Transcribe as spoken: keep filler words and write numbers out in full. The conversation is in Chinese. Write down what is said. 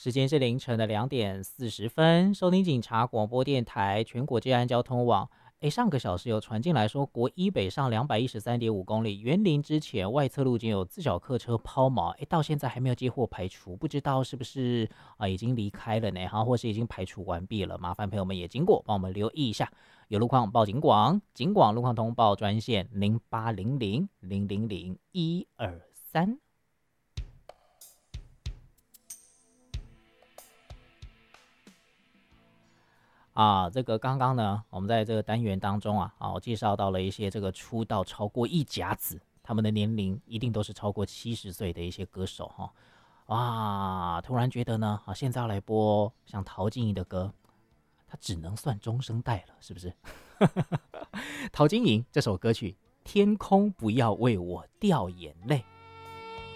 时间是凌晨的两点四十分，收听警察广播电台全国治安交通网。诶，上个小时有传进来说，国一北上两百一十三点五公里，园林之前外侧路径有自小客车抛锚，诶，到现在还没有接获排除，不知道是不是啊已经离开了呢？哈，或是已经排除完毕了？麻烦朋友们也经过帮我们留意一下。有路况报警广，警广路况通报专线零八零零零零零一二三。啊，这个刚刚呢，我们在这个单元当中啊，啊，我介绍到了一些这个出道超过一甲子，他们的年龄一定都是超过七十岁的一些歌手哈。哇，突然觉得呢，啊，现在要来播像陶晶莹的歌，它只能算中生代了，是不是？陶晶莹这首歌曲《天空不要为我掉眼泪》。